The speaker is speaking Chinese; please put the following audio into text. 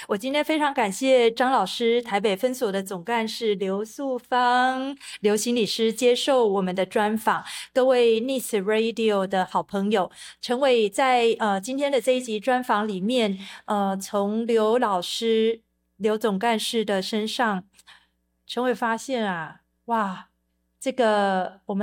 我今天非常感谢张老师，台北分所的总干事刘素芳刘心理师接受我们的专访。各位 Nice Radio 的好朋友，陈伟在今天的这一集专访里面，从刘老师刘总干事的身上，陈伟发现啊，哇，这个我们